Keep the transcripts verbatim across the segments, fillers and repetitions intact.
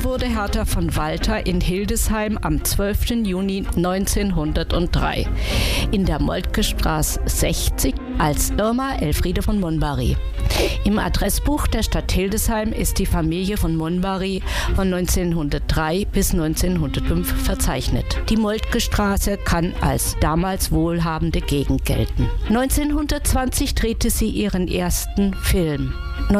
wurde Hertha von Walter in Hildesheim am zwölften Juni neunzehnhundertdrei in der Moltkestraße sechzig als Irma Elfriede von Monbary. Im Adressbuch der Stadt Hildesheim ist die Familie von Monbary von neunzehnhundertdrei bis neunzehnhundertfünf verzeichnet. Die Moltkestraße kann als damals wohlhabende Gegend gelten. neunzehnhundertzwanzig drehte sie ihren ersten Film.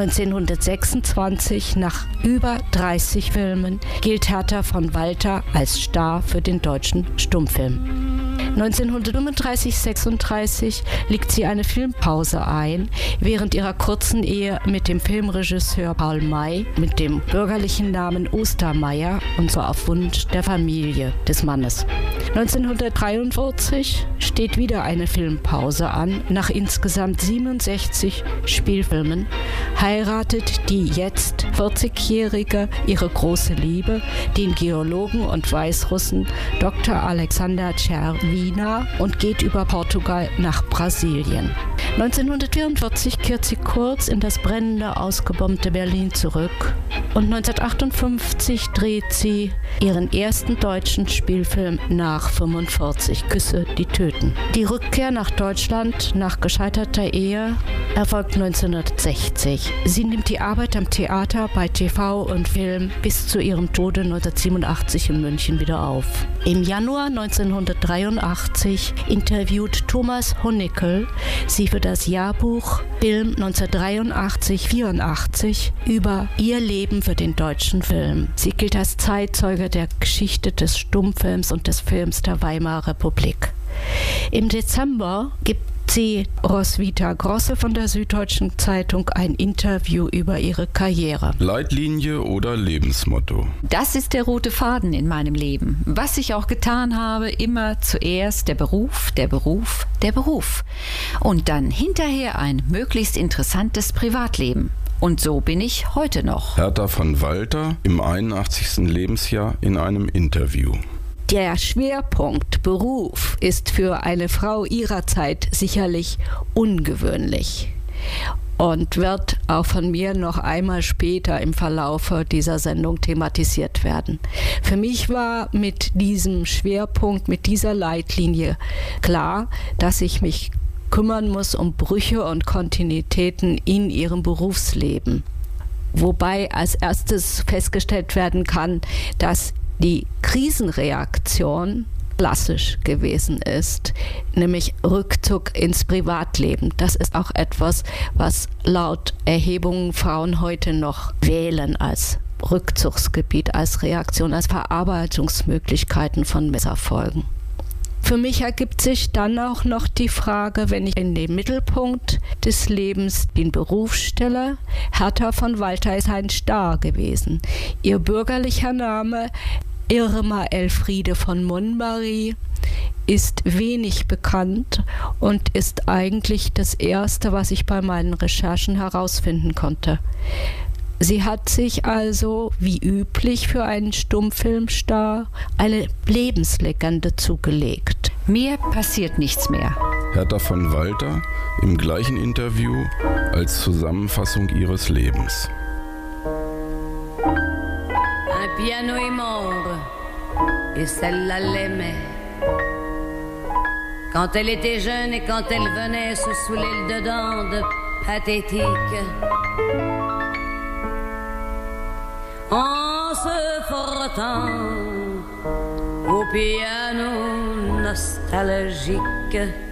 neunzehnhundertsechsundzwanzig, nach über dreißig Filmen, gilt Hertha von Walter als Star für den deutschen Stummfilm. neunzehnhundertfünfunddreißig sechsunddreißig legt sie eine Filmpause ein, während ihrer kurzen Ehe mit dem Filmregisseur Paul May mit dem bürgerlichen Namen Ostermeier und so auf Wunsch der Familie des Mannes. neunzehnhundertdreiundvierzig steht wieder eine Filmpause an. Nach insgesamt siebenundsechzig Spielfilmen heiratet die jetzt vierzigjährige ihre große Liebe, den Geologen und Weißrussen Doktor Alexander Czerwina, und geht über Portugal nach Brasilien. neunzehnhundertvierundvierzig kehrt sie kurz in das brennende, ausgebombte Berlin zurück und neunzehnhundertachtundfünfzig dreht sie ihren ersten deutschen Spielfilm nach fünfundvierzig, Küsse, die töten. Die Rückkehr nach Deutschland nach gescheiterter Ehe erfolgt neunzehnhundertsechzig. Sie nimmt die Arbeit am Theater, bei T V und Film bis zu ihrem Tode neunzehnhundertsiebenundachtzig in München wieder auf. Im Januar neunzehnhundertdreiundachtzig interviewt Thomas Hunickel sie für das Jahrbuch Film neunzehnhundertdreiundachtzig vierundachtzig über ihr Leben für den deutschen Film. Sie gilt als Zeitzeuge der Geschichte des Stummfilms und des Films der Weimarer Republik. Im Dezember gibt sie Roswitha Grosse von der Süddeutschen Zeitung ein Interview über ihre Karriere. Leitlinie oder Lebensmotto? Das ist der rote Faden in meinem Leben. Was ich auch getan habe, immer zuerst der Beruf, der Beruf, der Beruf. Und dann hinterher ein möglichst interessantes Privatleben. Und so bin ich heute noch. Hertha von Walter im einundachtzigsten Lebensjahr in einem Interview. Der Schwerpunkt Beruf ist für eine Frau ihrer Zeit sicherlich ungewöhnlich und wird auch von mir noch einmal später im Verlaufe dieser Sendung thematisiert werden. Für mich war mit diesem Schwerpunkt, mit dieser Leitlinie klar, dass ich mich kümmern muss um Brüche und Kontinuitäten in ihrem Berufsleben. Wobei als erstes festgestellt werden kann, dass die Krisenreaktion klassisch gewesen ist, nämlich Rückzug ins Privatleben. Das ist auch etwas, was laut Erhebungen Frauen heute noch wählen als Rückzugsgebiet, als Reaktion, als Verarbeitungsmöglichkeiten von Misserfolgen. Für mich ergibt sich dann auch noch die Frage, wenn ich in den Mittelpunkt des Lebens den Beruf stelle. Hertha von Walter ist ein Star gewesen. Ihr bürgerlicher Name Irma Elfriede von Monbary ist wenig bekannt und ist eigentlich das Erste, was ich bei meinen Recherchen herausfinden konnte. Sie hat sich also, wie üblich für einen Stummfilmstar, eine Lebenslegende zugelegt. Mir passiert nichts mehr. Hertha von Walter im gleichen Interview als Zusammenfassung ihres Lebens. Un piano immonde, et celle-là l'aimait. Quand elle était jeune et quand elle venait se saouler le dedans de pathétique. En se frottant au piano nostalgique.